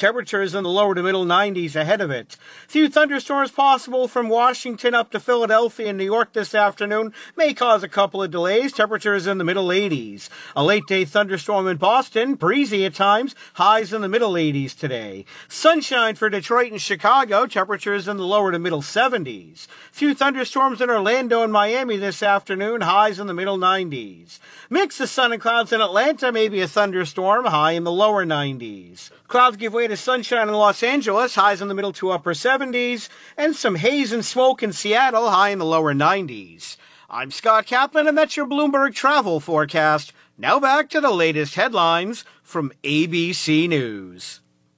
Temperatures in the lower to middle 90s ahead of it. Few thunderstorms possible from Washington up to Philadelphia and New York this afternoon. May cause a couple of delays. Temperatures in the middle 80s. A late day thunderstorm in Boston. Breezy at times. Highs in the middle 80s today. Sunshine for Detroit and Chicago. Temperatures in the lower to middle 70s. Few thunderstorms in Orlando and Miami this afternoon. Highs in the middle 90s. Mix of sun and clouds in Atlanta. Maybe a thunderstorm. High in the lower 90s. Clouds give way to sunshine in Los Angeles, highs in the middle to upper 70s, and some haze and smoke in Seattle, high in the lower 90s. I'm Scott Kaplan, and that's your Bloomberg travel forecast. Now back to the latest headlines from ABC News.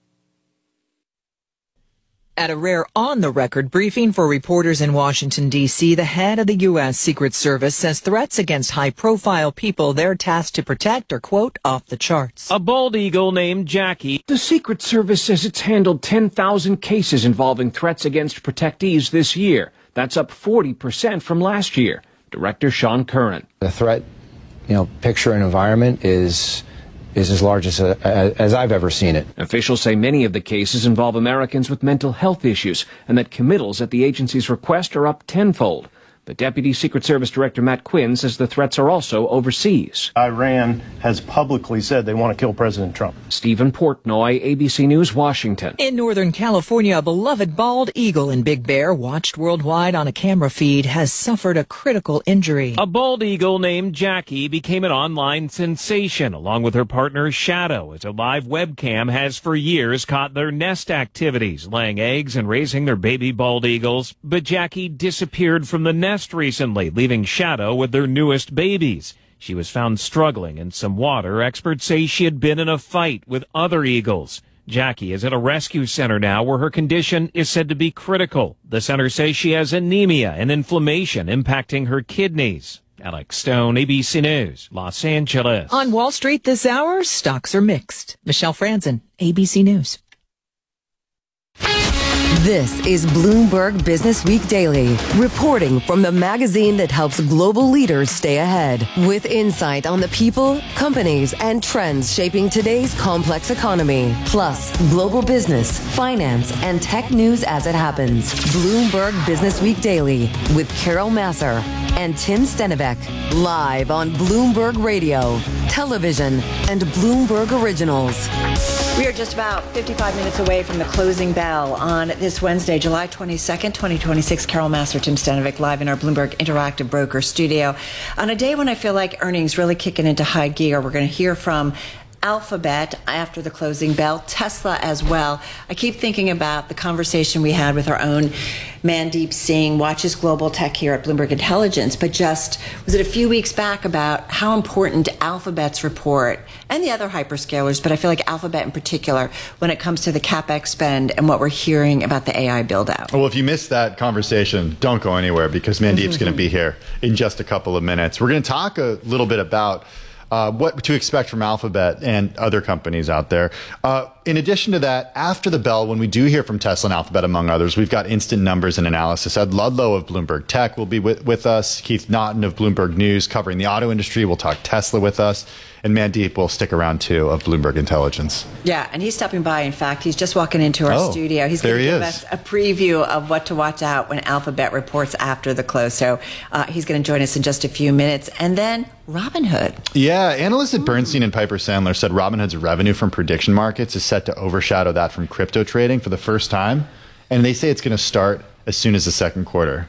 At a rare on-the-record briefing for reporters in Washington, D.C., the head of the U.S. Secret Service says threats against high-profile people they're tasked to protect are, quote, off the charts. A bald eagle named Jackie. The Secret Service says it's handled 10,000 cases involving threats against protectees this year. That's up 40% from last year. Director Sean Curran. The threat, picture and environment is as large as I've ever seen it. Officials say many of the cases involve Americans with mental health issues and that committals at the agency's request are up tenfold. But Deputy Secret Service Director Matt Quinn says the threats are also overseas. Iran has publicly said they want to kill President Trump. Stephen Portnoy, ABC News, Washington. In Northern California, a beloved bald eagle in Big Bear, watched worldwide on a camera feed, has suffered a critical injury. A bald eagle named Jackie became an online sensation, along with her partner Shadow, as a live webcam has for years caught their nest activities, laying eggs and raising their baby bald eagles. But Jackie disappeared from the nest recently, leaving Shadow with their newest babies. She was found struggling in some water. Experts say she had been in a fight with other eagles. Jackie is at a rescue center now where her condition is said to be critical. The center says she has anemia and inflammation impacting her kidneys. Alex Stone, ABC News, Los Angeles. On Wall Street this hour, stocks are mixed. Michelle Franzen, ABC News. This is Bloomberg Business Week Daily, reporting from the magazine that helps global leaders stay ahead, with insight on the people, companies, and trends shaping today's complex economy, plus global business, finance, and tech news as it happens. Bloomberg Business Week Daily with Carol Massar and Tim Stenivek, live on Bloomberg Radio, television, and Bloomberg Originals. We are just about 55 minutes away from the closing bell on this Wednesday, July 22nd, 2026. Carol Massar, Tim Stenivek, live in our Bloomberg Interactive Broker studio. On a day when I feel like earnings really kicking into high gear, we're going to hear from Alphabet after the closing bell, Tesla as well. I keep thinking about the conversation we had with our own Mandeep Singh, watches global tech here at Bloomberg Intelligence, but was it a few weeks back about how important Alphabet's report and the other hyperscalers, but I feel like Alphabet in particular, when it comes to the CapEx spend and what we're hearing about the AI build out. Well, if you missed that conversation, don't go anywhere because Mandeep's going to be here in just a couple of minutes. We're going to talk a little bit about what to expect from Alphabet and other companies out there. In addition to that, after the bell, when we do hear from Tesla and Alphabet, among others, we've got instant numbers and analysis. Ed Ludlow of Bloomberg Tech will be with us. Keith Naughton of Bloomberg News covering the auto industry will talk Tesla with us. And Mandeep will stick around, too, of Bloomberg Intelligence. Yeah, and he's stopping by. In fact, he's just walking into our studio. He's going to give us a preview of what to watch out when Alphabet reports after the close. So he's going to join us in just a few minutes. And then Robinhood. Yeah, analysts at Bernstein and Piper Sandler said Robinhood's revenue from prediction markets is set to overshadow that from crypto trading for the first time. And they say it's going to start as soon as the second quarter.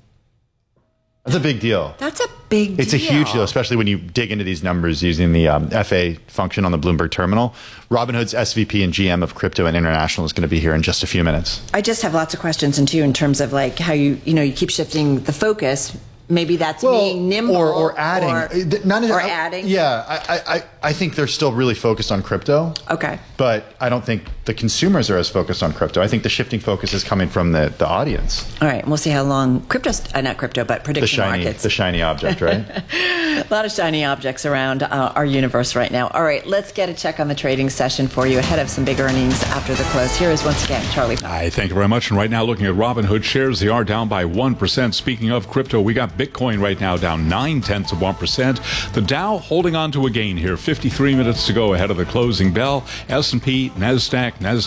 That's a big deal. That's a big deal. It's a huge deal, especially when you dig into these numbers using the FA function on the Bloomberg terminal. Robinhood's SVP and GM of Crypto and International is going to be here in just a few minutes. I just have lots of questions, and too, in terms of like how you keep shifting the focus. Maybe that's being nimble or adding. Adding. Yeah, I think they're still really focused on crypto. Okay. But I don't think the consumers are as focused on crypto. I think the shifting focus is coming from the audience. All right. We'll see how long not crypto, but prediction markets. The shiny object, right? A lot of shiny objects around our universe right now. All right. Let's get a check on the trading session for you ahead of some big earnings after the close. Here is once again Charlie. Hi, thank you very much. And right now looking at Robinhood shares, they are down by 1%. Speaking of crypto, we got Bitcoin right now down 0.9%. The Dow holding on to a gain here. 53 minutes to go ahead of the closing bell. S&P, NASDAQ